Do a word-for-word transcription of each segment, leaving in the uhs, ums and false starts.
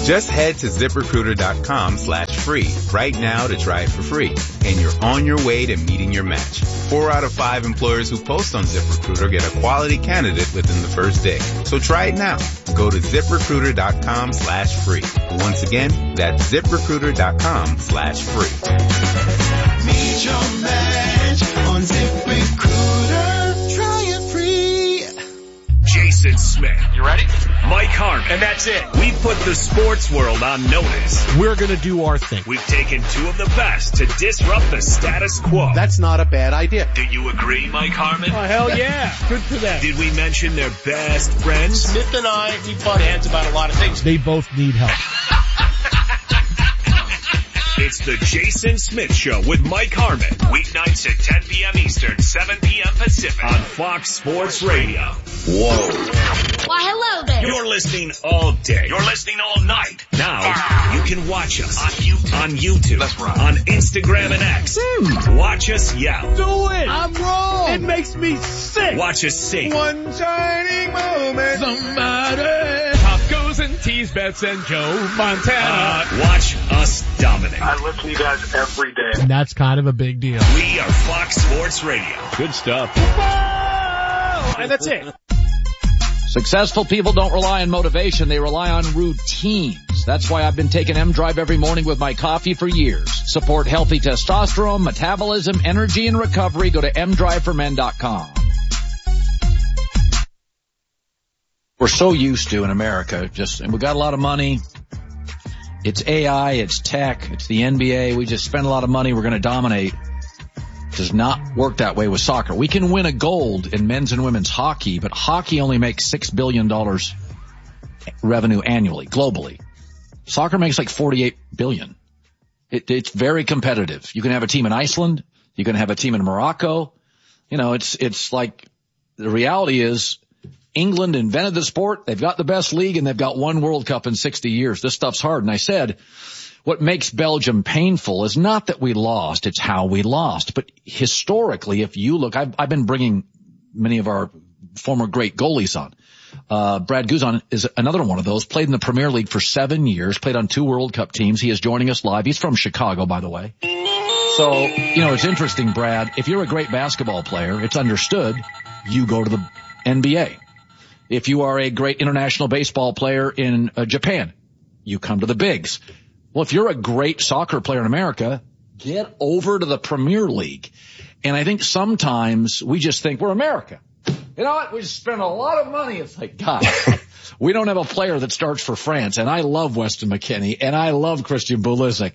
Just head to ZipRecruiter.com slash free right now to try it for free. And you're on your way to meeting your match. Four out of five employers who post on ZipRecruiter get a quality candidate within the first day. So try it now. Go to ZipRecruiter.com slash free. Once again, that's ZipRecruiter.com slash free. Meet your match on ZipRecruiter. Try it free. Jason Smith. You ready? Mike Harmon. And that's it. We put the sports world on notice. We're going to do our thing. We've taken two of the best to disrupt the status quo. That's not a bad idea. Do you agree, Mike Harmon? Oh, hell yeah. Good for them. Did we mention their best friends? Smith and I, we butt heads about a lot of things. They both need help. It's the Jason Smith Show with Mike Harmon. Weeknights at ten p.m. Eastern, seven p.m. Pacific on Fox Sports Radio. Whoa. Why, hello there. You're listening all day. You're listening all night. Now, wow. You can watch us on YouTube, on, YouTube, That's right. on Instagram and X. Mm. Watch us yell. Do it. I'm wrong. It makes me sick. Watch us sing. One shining moment. Somebody. Tacos and tease bets and Joe Montana. Uh, watch us dominate. I listen to you guys every day. And that's kind of a big deal. We are Fox Sports Radio. Good stuff. And that's it. Successful people don't rely on motivation. They rely on routines. That's why I've been taking M-Drive every morning with my coffee for years. Support healthy testosterone, metabolism, energy, and recovery. Go to m drive for men dot com. We're so used to in America, just, and we got a lot of money. It's A I, it's tech, it's the N B A. We just spend a lot of money. We're going to dominate. It does not work that way with soccer. We can win a gold in men's and women's hockey, but hockey only makes six billion dollars revenue annually, globally. Soccer makes like forty-eight billion dollars. It, it's very competitive. You can have a team in Iceland. You can have a team in Morocco. You know, it's, it's like, the reality is England invented the sport. They've got the best league and they've got one World Cup in sixty years. This stuff's hard. And I said, what makes Belgium painful is not that we lost, it's how we lost. But historically, if you look, I've, I've been bringing many of our former great goalies on. Uh, Brad Guzan is another one of those, played in the Premier League for seven years, played on two World Cup teams. He is joining us live. He's from Chicago, by the way. So, you know, it's interesting, Brad. If you're a great basketball player, it's understood you go to the N B A. If you are a great international baseball player in uh, Japan, you come to the bigs. Well, if you're a great soccer player in America, get over to the Premier League. And I think sometimes we just think we're America. You know what? We spend a lot of money. It's like, God, we don't have a player that starts for France. And I love Weston McKennie and I love Christian Pulisic.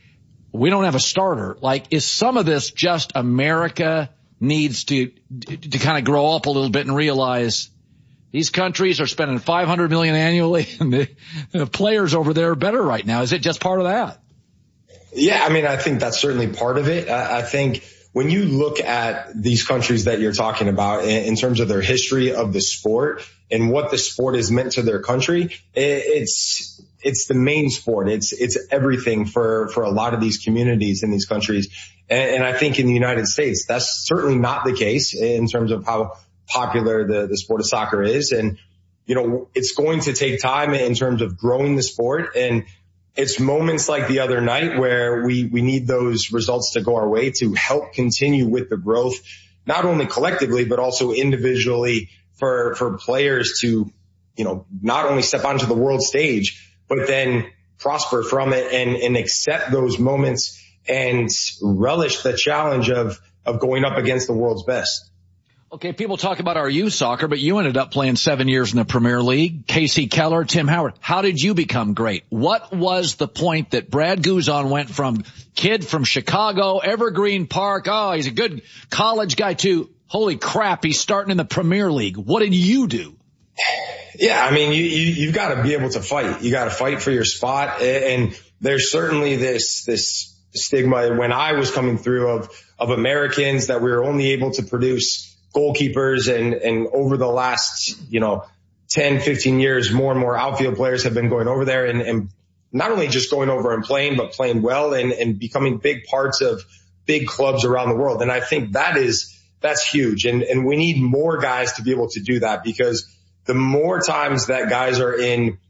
We don't have a starter. Like, is some of this just America needs to, to kind of grow up a little bit and realize these countries are spending five hundred million dollars annually, and the, the players over there are better right now. Is it just part of that? Yeah, I mean, I think that's certainly part of it. I, I think when you look at these countries that you're talking about in, in terms of their history of the sport and what the sport has meant to their country, it, it's it's the main sport. It's it's everything for for a lot of these communities in these countries. And, and I think in the United States, that's certainly not the case in terms of how popular the, the sport of soccer is. And, you know, it's going to take time in terms of growing the sport. And it's moments like the other night where we, we need those results to go our way to help continue with the growth, not only collectively, but also individually for, for players to, you know, not only step onto the world stage, but then prosper from it and, and accept those moments and relish the challenge of, of going up against the world's best. Okay, people talk about our youth soccer, but you ended up playing seven years in the Premier League. Casey Keller, Tim Howard. How did you become great? What was the point that Brad Guzan went from kid from Chicago, Evergreen Park, oh, he's a good college guy, to holy crap, he's starting in the Premier League. What did you do? Yeah, I mean, you, you, you've got to be able to fight. You got to fight for your spot. And there's certainly this, this stigma when I was coming through of, of Americans that we were only able to produce goalkeepers, and, and over the last, you know, ten, fifteen years, more and more outfield players have been going over there and, and not only just going over and playing, but playing well and, and becoming big parts of big clubs around the world. And I think that is, that's huge. And, and we need more guys to be able to do that, because the more times that guys are in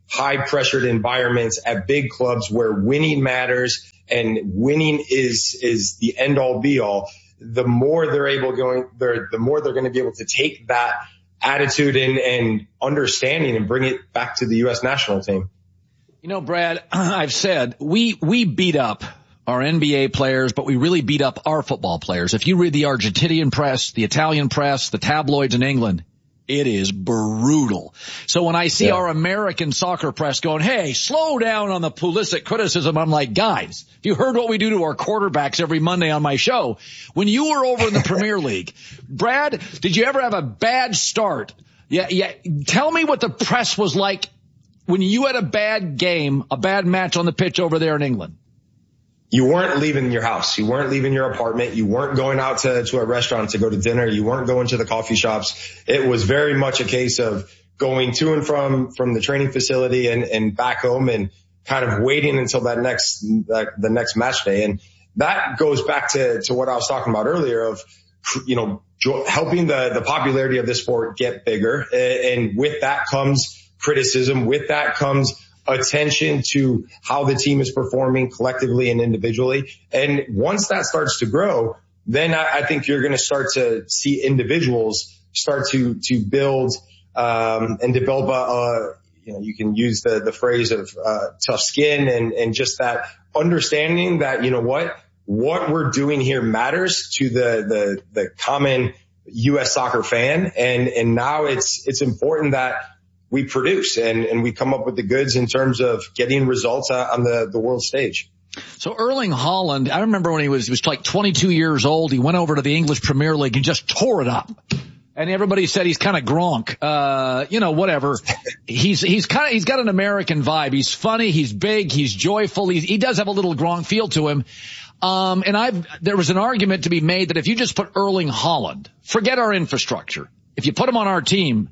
high pressured environments at big clubs where winning matters and winning is, is the end all be all, the more they're able going, they're, the more they're going to be able to take that attitude and, and understanding and bring it back to the U S national team. You know, Brad, I've said we, we beat up our N B A players, but we really beat up our football players. If you read the Argentinian press, the Italian press, the tabloids in England, it is brutal. So when I see yeah. our American soccer press going, hey, slow down on the Pulisic criticism, I'm like, guys, you heard what we do to our quarterbacks every Monday on my show. When you were over in the Premier League, Brad, did you ever have a bad start? Yeah, yeah. Tell me what the press was like when you had a bad game, a bad match on the pitch over there in England. You weren't leaving your house. You weren't leaving your apartment. You weren't going out to, to a restaurant to go to dinner. You weren't going to the coffee shops. It was very much a case of going to and from, from the training facility and, and back home and kind of waiting until that next, that, the next match day. And that goes back to, to what I was talking about earlier of, you know, helping the, the popularity of this sport get bigger. And with that comes criticism. With that comes attention to how the team is performing collectively and individually. And once that starts to grow, then I, I think you're going to start to see individuals start to, to build, um, and develop a, a, you know, you can use the, the phrase of, uh, tough skin and, and just that understanding that, you know what, what we're doing here matters to the, the, the common U S soccer fan. And, and now it's, it's important that we produce and, and we come up with the goods in terms of getting results on the, the world stage. So Erling Haaland, I remember when he was, he was like twenty-two years old, he went over to the English Premier League and just tore it up. And everybody said he's kind of Gronk, uh, you know, whatever. He's, he's kind of, he's got an American vibe. He's funny. He's big. He's joyful. He, he does have a little Gronk feel to him. Um, and I've, there was an argument to be made that if you just put Erling Haaland, forget our infrastructure. If you put him on our team,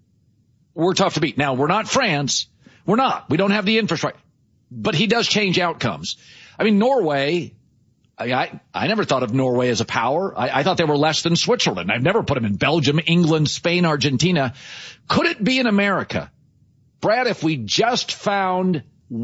we're tough to beat. Now, we're not France. We're not. We don't have the infrastructure. But he does change outcomes. I mean, Norway, I, I, I never thought of Norway as a power. I, I thought they were less than Switzerland. I've never put them in Belgium, England, Spain, Argentina. Could it be in America? Brad, if we just found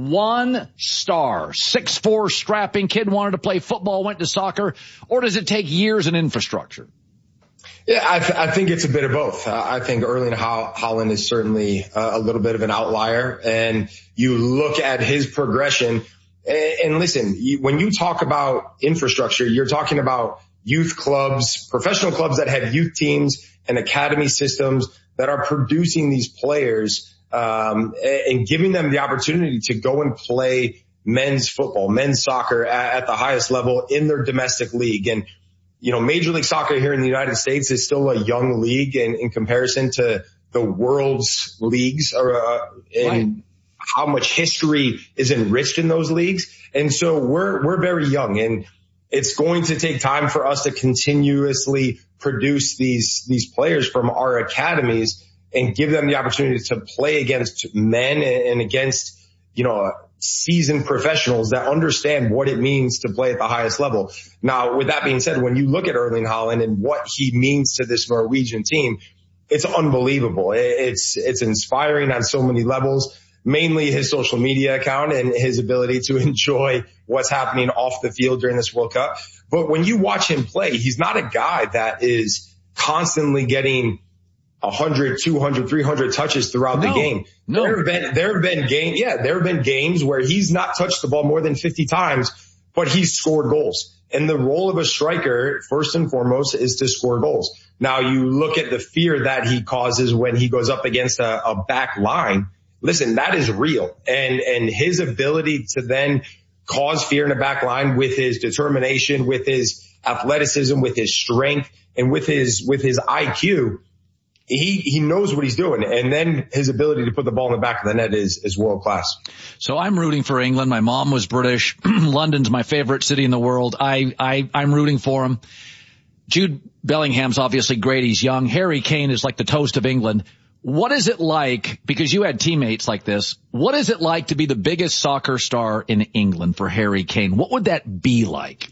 one star, six foot four strapping kid wanted to play football, went to soccer, or does it take years in infrastructure? Yeah, I, th- I think it's a bit of both. Uh, I think Erling ha- Haaland is certainly uh, a little bit of an outlier. And you look at his progression and, and listen, you, when you talk about infrastructure, you're talking about youth clubs, professional clubs that have youth teams and academy systems that are producing these players um, and giving them the opportunity to go and play men's football, men's soccer at, at the highest level in their domestic league. And you know, Major League Soccer here in the United States is still a young league in, in comparison to the world's leagues or, uh, and right. how much history is enriched in those leagues. And so we're, we're very young and it's going to take time for us to continuously produce these, these players from our academies and give them the opportunity to play against men and, and against, you know, seasoned professionals that understand what it means to play at the highest level. Now, with that being said, when you look at Erling Haaland and what he means to this Norwegian team, it's unbelievable. It's, it's inspiring on so many levels, mainly his social media account and his ability to enjoy what's happening off the field during this World Cup. But when you watch him play, he's not a guy that is constantly getting one hundred, two hundred, three hundred touches throughout no, the game. No. There have been, there have been games, yeah, there have been games where he's not touched the ball more than fifty times, but he's scored goals. And the role of a striker, first and foremost, is to score goals. Now you look at the fear that he causes when he goes up against a, a back line. Listen, that is real. And, and his ability to then cause fear in the back line with his determination, with his athleticism, with his strength, and with his, with his I Q, He, he knows what he's doing. And then his ability to put the ball in the back of the net is, is world class. So I'm rooting for England. My mom was British. London's my favorite city in the world. I, I, I'm rooting for him. Jude Bellingham's obviously great. He's young. Harry Kane is like the toast of England. What is it like, because you had teammates like this, what is it like to be the biggest soccer star in England for Harry Kane? What would that be like?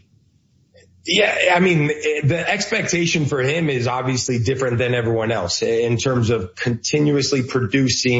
Yeah, I mean, the expectation for him is obviously different than everyone else in terms of continuously producing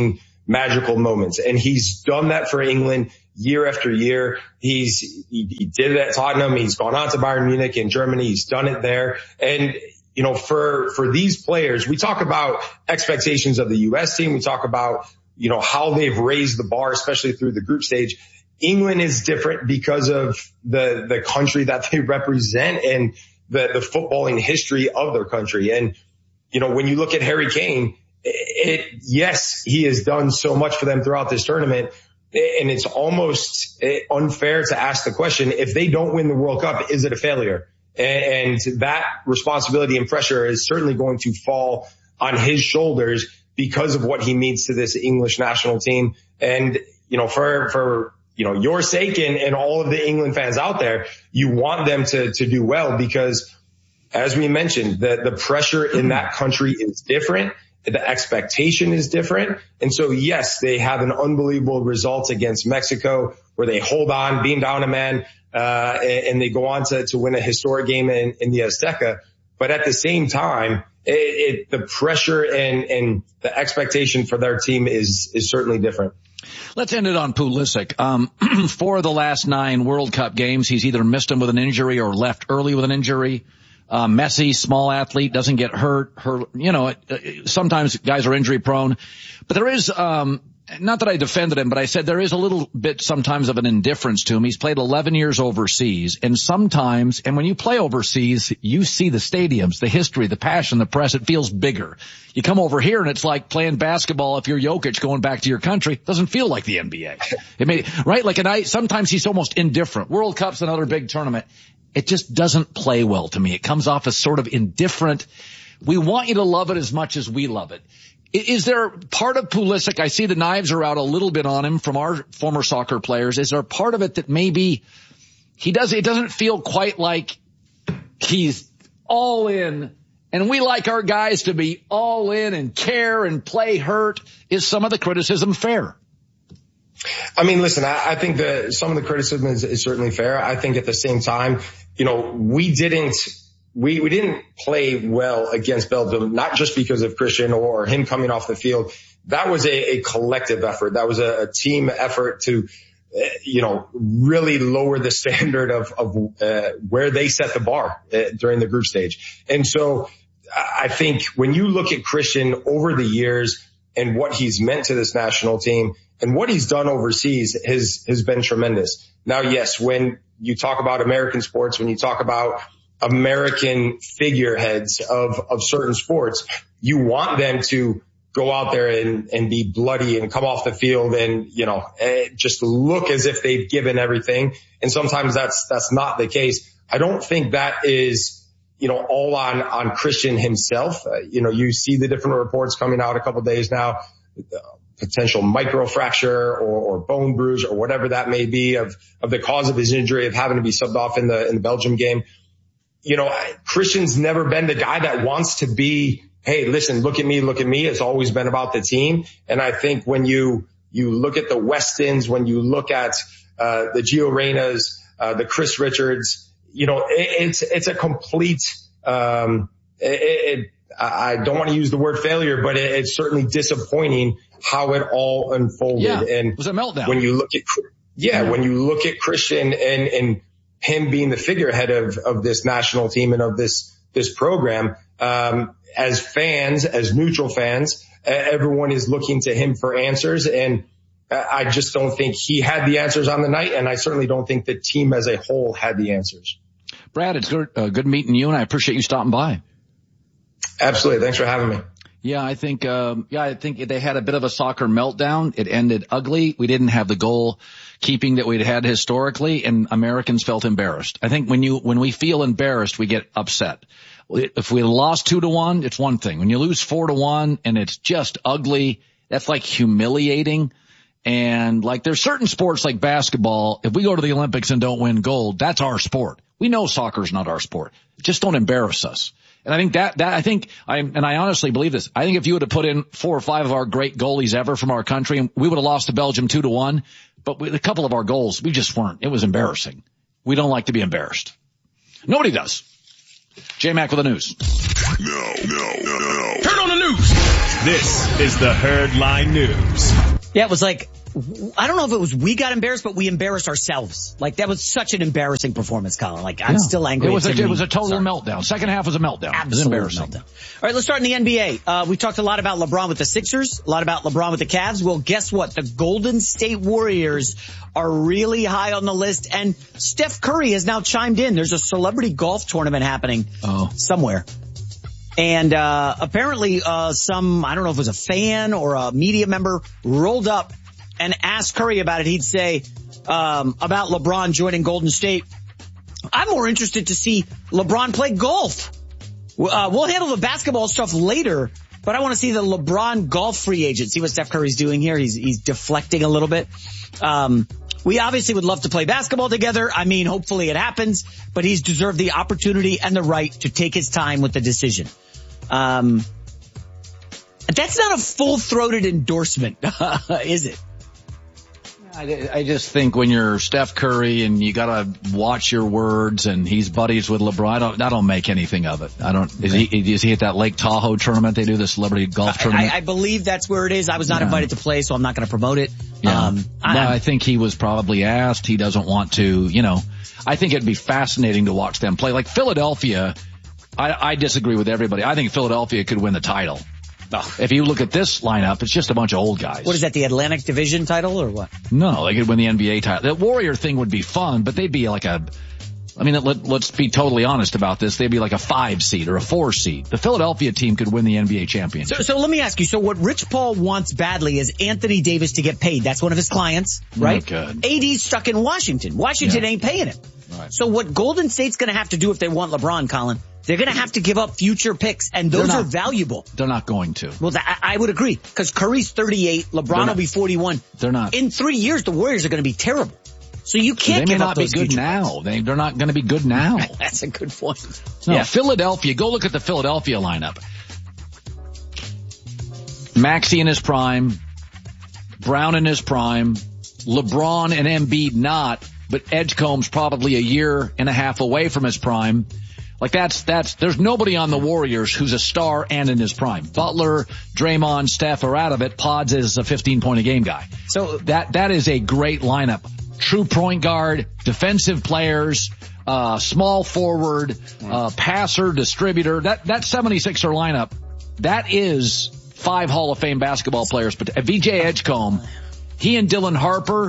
magical moments. And he's done that for England year after year. He's, he, he did it at Tottenham. He's gone on to Bayern Munich in Germany. He's done it there. And, you know, for, for these players, we talk about expectations of the U S team. We talk about, you know, how they've raised the bar, especially through the group stage. England is different because of the, the country that they represent and the, the footballing history of their country. And, you know, when you look at Harry Kane, it, yes, he has done so much for them throughout this tournament. And it's almost unfair to ask the question, if they don't win the World Cup, is it a failure? And that responsibility and pressure is certainly going to fall on his shoulders because of what he means to this English national team. And, you know, for, for, you know, your sake and, and all of the England fans out there, you want them to, to do well because, as we mentioned, the, the pressure in that country is different. The expectation is different. And so, yes, they have an unbelievable result against Mexico where they hold on, being down a man, uh, and, and they go on to, to win a historic game in, in the Azteca. But at the same time, it, it, the pressure and, and the expectation for their team is, is certainly different. Let's end it on Pulisic. Um, four of the last nine World Cup games, he's either missed them with an injury or left early with an injury. Uh, Messi, small athlete, doesn't get hurt. Hurt, you know, sometimes guys are injury prone. But there is, um, not that I defended him, but I said there is a little bit sometimes of an indifference to him. He's played eleven years overseas, and sometimes, and when you play overseas, you see the stadiums, the history, the passion, the press, it feels bigger. You come over here and it's like playing basketball if you're Jokic going back to your country. It doesn't feel like the N B A. It may, right? Like, and I, sometimes he's almost indifferent. World Cup's another big tournament. It just doesn't play well to me. It comes off as sort of indifferent. We want you to love it as much as we love it. Is there part of Pulisic, I see the knives are out a little bit on him from our former soccer players. Is there part of it that maybe he does, it doesn't feel quite like he's all in, and we like our guys to be all in and care and play hurt? Is some of the criticism fair? I mean, listen, I, I think that some of the criticism is, is certainly fair. I think at the same time, you know, we didn't, we, we didn't play well against Belgium, not just because of Christian or him coming off the field. That was a, a collective effort. That was a, a team effort to, uh, you know, really lower the standard of, of, uh, where they set the bar uh, during the group stage. And so I think when you look at Christian over the years and what he's meant to this national team, and what he's done overseas has, has been tremendous. Now, yes, when you talk about American sports, when you talk about American figureheads of, of certain sports, you want them to go out there and, and be bloody and come off the field and, you know, just look as if they've given everything. And sometimes that's, that's not the case. I don't think that is, you know, all on, on Christian himself. Uh, you know, you see the different reports coming out a couple of days now. Uh, potential microfracture or, or bone bruise or whatever that may be of, of the cause of his injury, of having to be subbed off in the, in the Belgium game. You know, Christian's never been the guy that wants to be, hey, listen, look at me, look at me. It's always been about the team. And I think when you, you look at the Westons, when you look at, uh, the Gio Reynas, uh, the Chris Richards, you know, it, it's, it's a complete, um, it, it I don't want to use the word failure, but it, it's certainly disappointing how it all unfolded. Yeah, and it was a meltdown. When you look at, yeah, yeah, when you look at Christian and, and him being the figurehead of, of this national team and of this, this program, um, as fans, as neutral fans, everyone is looking to him for answers. And I just don't think he had the answers on the night. And I certainly don't think the team as a whole had the answers. Brad, it's good, uh, good meeting you, and I appreciate you stopping by. Absolutely. Thanks for having me. Yeah, I think, um, yeah, I think they had a bit of a soccer meltdown. It ended ugly. We didn't have the goal keeping that we'd had historically, and Americans felt embarrassed. I think when you, when we feel embarrassed, we get upset. If we lost two to one, it's one thing. When you lose four to one and it's just ugly, that's like humiliating. And like there's certain sports like basketball, if we go to the Olympics and don't win gold, that's our sport. We know soccer's not our sport. Just don't embarrass us. And I think that, that, I think, I, and I honestly believe this, I think if you would have put in four or five of our great goalies ever from our country, and we would have lost to Belgium two to one, but with a couple of our goals, we just weren't. It was embarrassing. We don't like to be embarrassed. Nobody does. J-Mac with the news. No, no, no, no. Turn on the news. This is the Herd Line News. Yeah, it was like, I don't know if it was we got embarrassed, but we embarrassed ourselves. Like, that was such an embarrassing performance, Colin. Like, I'm yeah. still angry. It was, a, it was a total Sorry. meltdown. Second half was a meltdown. Absolute it was embarrassing. meltdown. All right, let's start in the N B A. Uh, we talked a lot about LeBron with the Sixers, a lot about LeBron with the Cavs. Well, guess what? The Golden State Warriors are really high on the list, and Steph Curry has now chimed in. There's a celebrity golf tournament happening oh. somewhere. And, uh, apparently, uh, some, I don't know if it was a fan or a media member rolled up and asked Curry about it. He'd say, um, about LeBron joining Golden State. I'm more interested to see LeBron play golf. Uh, we'll handle the basketball stuff later, but I want to see the LeBron golf free agent. See what Steph Curry's doing here. He's, he's deflecting a little bit. Um, we obviously would love to play basketball together. I mean, hopefully it happens, but he's deserved the opportunity and the right to take his time with the decision. Um, that's not a full-throated endorsement, is it? I, I just think when you're Steph Curry and you gotta watch your words and he's buddies with LeBron, I don't, I don't make anything of it. I don't, is he, is he at that Lake Tahoe tournament? They do this celebrity golf tournament? I, I believe that's where it is. I was not yeah. invited to play, so I'm not gonna promote it. Yeah. Um, I, no, I think he was probably asked. He doesn't want to, you know, I think it'd be fascinating to watch them play. Like Philadelphia, I, I disagree with everybody. I think Philadelphia could win the title. Oh. If you look at this lineup, it's just a bunch of old guys. What is that, the Atlantic Division title or what? No, they could win the N B A title. The Warrior thing would be fun, but they'd be like a, I mean, let, let's be totally honest about this. They'd be like a five seed or a four seed. The Philadelphia team could win the N B A championship. So, so let me ask you, so what Rich Paul wants badly is Anthony Davis to get paid. That's one of his clients, right? Oh, good. A D's stuck in Washington. Washington yeah. ain't paying him. Right. So what Golden State's gonna have to do if they want LeBron, Colin, they're going to have to give up future picks, and those not, are valuable. They're not going to. Well, that, I would agree, because Curry's thirty-eight, LeBron not, will be forty-one. They're not. In three years, the Warriors are going to be terrible. So you can't they give may up not be those good future now. picks. They, they're not going to be good now. That's a good point. No, yeah. Philadelphia, go look at the Philadelphia lineup. Maxey in his prime, Brown in his prime, LeBron and Embiid not, but Edgecombe's probably a year and a half away from his prime. Like that's, that's, there's nobody on the Warriors who's a star and in his prime. Butler, Draymond, Steph are out of it. Pods is a fifteen point a game guy. So that, that is a great lineup. True point guard, defensive players, uh, small forward, uh, passer, distributor. That, that seventy-sixer lineup, that is five Hall of Fame basketball players. But V J Edgecombe, he and Dylan Harper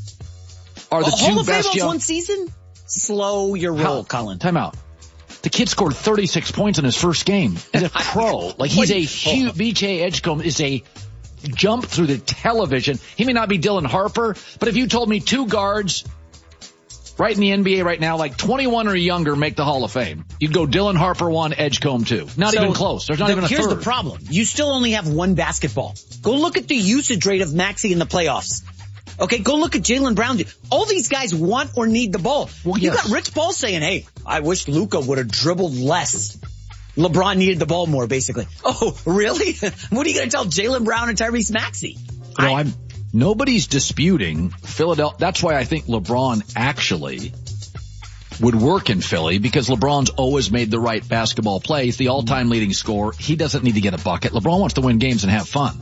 are the oh, two Hall of best Fame young. One season? Slow your roll, How, Colin. Time out. The kid scored thirty-six points in his first game. He's a pro. Like he's a huge, V J Edgecombe is a jump through the television. He may not be Dylan Harper, but if you told me two guards right in the N B A right now, like twenty-one or younger, make the Hall of Fame, you'd go Dylan Harper one, Edgecombe two. Not so even close. There's not the, even a here's third. Here's the problem. You still only have one basketball. Go look at the usage rate of Maxey in the playoffs. Okay, go look at Jaylen Brown. All these guys want or need the ball. Well, you yes. got Rich Paul saying, hey, I wish Luka would have dribbled less. LeBron needed the ball more, basically. Oh, really? What are you going to tell Jaylen Brown and Tyrese Maxey? No, I, I'm, nobody's disputing Philadelphia. That's why I think LeBron actually would work in Philly, because LeBron's always made the right basketball play. He's the all-time leading scorer. He doesn't need to get a bucket. LeBron wants to win games and have fun.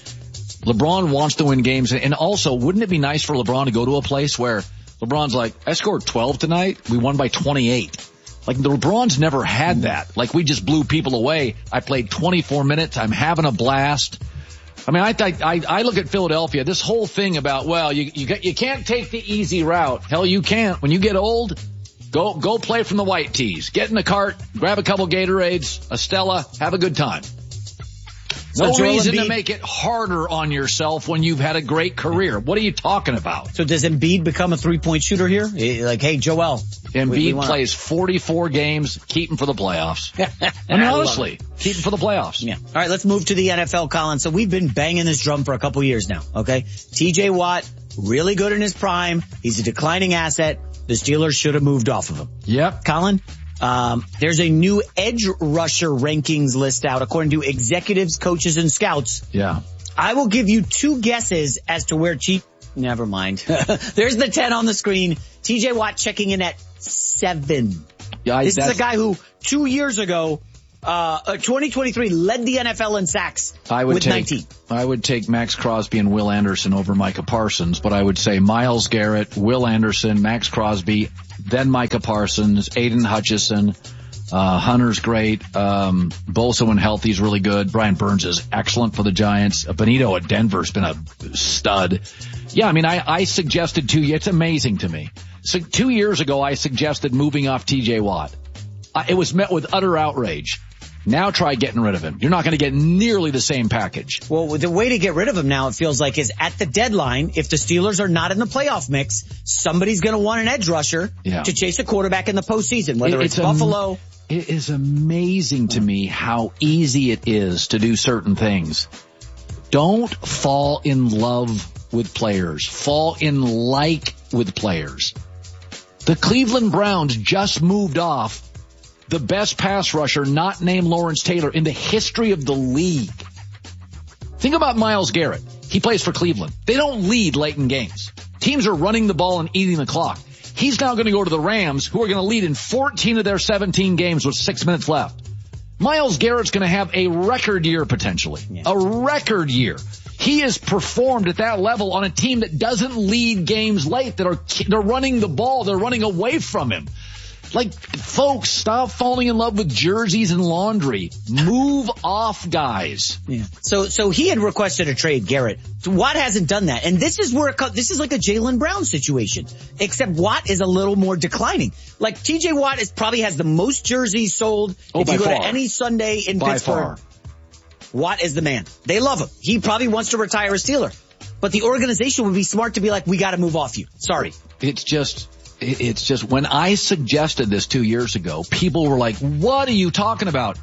LeBron wants to win games, and also, wouldn't it be nice for LeBron to go to a place where LeBron's like, I scored twelve tonight, we won by twenty-eight. Like, the LeBron's never had that. Like, we just blew people away. I played twenty-four minutes, I'm having a blast. I mean, I I I look at Philadelphia, this whole thing about, well, you you you can't take the easy route. Hell, you can't. When you get old, go go play from the white tees. Get in the cart, grab a couple Gatorades, a Stella, have a good time. No so reason Embiid, to make it harder on yourself when you've had a great career. What are you talking about? So does Embiid become a three-point shooter here? Like, hey, Joel. Embiid we, we plays forty-four games. Keep him for the playoffs. I mean, honestly, keep him for the playoffs. Yeah. All right, let's move to the N F L, Colin. So we've been banging this drum for a couple years now, okay? T J Watt, really good in his prime. He's a declining asset. The Steelers should have moved off of him. Yep. Colin? Um, there's a new edge rusher rankings list out according to executives, coaches, and scouts. Yeah. I will give you two guesses as to where Chief, never mind. There's the ten on the screen. T J Watt checking in at seven. Yeah, I, this is a guy who two years ago Uh, uh, twenty twenty-three led the N F L in sacks I would with take, nineteen. I would take Max Crosby and Will Anderson over Micah Parsons, but I would say Myles Garrett, Will Anderson, Max Crosby, then Micah Parsons, Aiden Hutchinson, uh, Hunter's great, um, Bosa when healthy is really good, Brian Burns is excellent for the Giants, uh, Benito at Denver's been a stud. Yeah, I mean, I, I suggested two, it's amazing to me. So two years ago, I suggested moving off T J Watt. Uh, it was met with utter outrage. Now try getting rid of him. You're not going to get nearly the same package. Well, the way to get rid of him now, it feels like, is at the deadline. If the Steelers are not in the playoff mix, somebody's going to want an edge rusher yeah. to chase a quarterback in the postseason, whether it, it's, it's Buffalo. Am- it is amazing to me how easy it is to do certain things. Don't fall in love with players. Fall in like with players. The Cleveland Browns just moved off the best pass rusher not named Lawrence Taylor in the history of the league. Think about Myles Garrett. He plays for Cleveland. They don't lead late in games. Teams are running the ball and eating the clock. He's now going to go to the Rams, who are going to lead in fourteen of their seventeen games with six minutes left. Myles Garrett's going to have a record year potentially. Yeah. A record year. He has performed at that level on a team that doesn't lead games late, that are, they're running the ball, they're running away from him. Like, folks, stop falling in love with jerseys and laundry. Move off, guys. Yeah. So, so he had requested a trade, Garrett. Watt hasn't done that. And this is where it, this is like a Jaylen Brown situation. Except Watt is a little more declining. Like, T J Watt is probably has the most jerseys sold. Oh, if you go far. to any Sunday in by Pittsburgh. Far. Watt is the man. They love him. He probably wants to retire a Steeler. But the organization would be smart to be like, we gotta move off you. Sorry. It's just... It's just, when I suggested this two years ago, people were like, what are you talking about?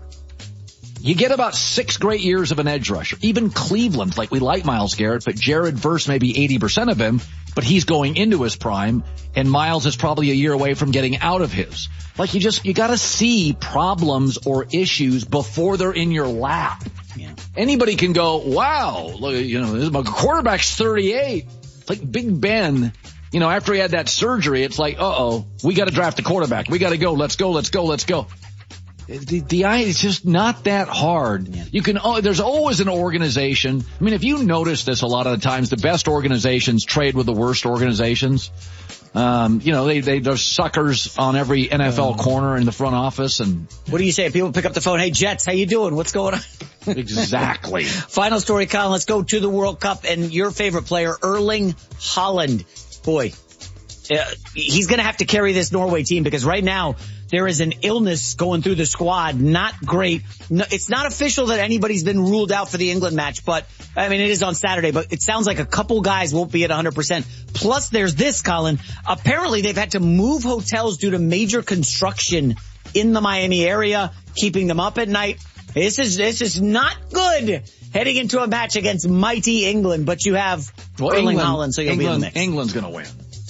You get about six great years of an edge rusher. Even Cleveland, like, we like Myles Garrett, but Jared Verse may be eighty percent of him, but he's going into his prime, and Myles is probably a year away from getting out of his. Like, you just, you gotta see problems or issues before they're in your lap. Yeah. Anybody can go, wow, look, you know, my quarterback's thirty-eight. Like Big Ben. You know, after he had that surgery, it's like, uh-oh, we got to draft a quarterback. We got to go. Let's go. Let's go. Let's go. The, the it's just not that hard. Yeah. You can, oh, there's always an organization. I mean, if you notice this a lot of the times, the best organizations trade with the worst organizations. Um, you know, they, they, there's suckers on every N F L corner in the front office. And what do you say? People pick up the phone. Hey, Jets, how you doing? What's going on? Exactly. Final story, Colin. Let's go to the World Cup and your favorite player, Erling Haaland. Boy, uh, he's going to have to carry this Norway team because right now there is an illness going through the squad. Not great. No, it's not official that anybody's been ruled out for the England match, but I mean, it is on Saturday, but it sounds like a couple guys won't be at one hundred percent. Plus there's this, Colin. Apparently they've had to move hotels due to major construction in the Miami area, keeping them up at night. This is, this is not good heading into a match against mighty England, but you have well, Erling Haaland, so you'll England, be in the mix. England's gonna win.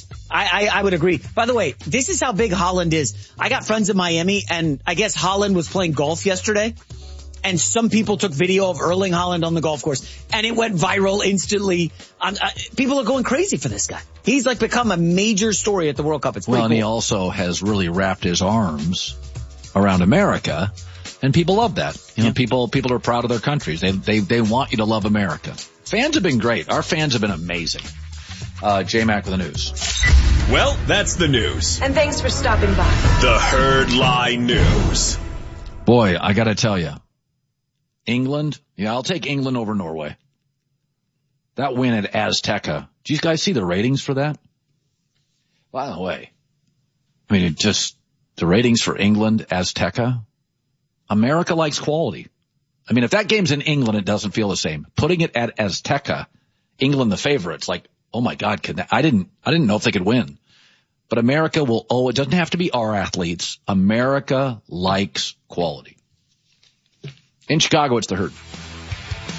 I, I, I would agree. By the way, this is how big Haaland is. I got friends in Miami, and I guess Haaland was playing golf yesterday, and some people took video of Erling Haaland on the golf course, and it went viral instantly. Um, uh, people are going crazy for this guy. He's like become a major story at the World Cup. It's well, and cool. He also has really wrapped his arms around America. And people love that. You know, yeah. people, people are proud of their countries. They, they, they want you to love America. Fans have been great. Our fans have been amazing. Uh, J-Mac with the news. Well, that's the news. And thanks for stopping by. The Herd Lie News. Boy, I gotta tell you. England. Yeah, I'll take England over Norway. That win at Azteca. Do you guys see the ratings for that? By the way, I mean, it just, the ratings for England, Azteca. America likes quality. I mean, if that game's in England, it doesn't feel the same. Putting it at Azteca, England the favorites, like, oh my God, can that, I didn't, I didn't know if they could win. But America will, oh, it doesn't have to be our athletes. America likes quality. In Chicago, it's the Herd.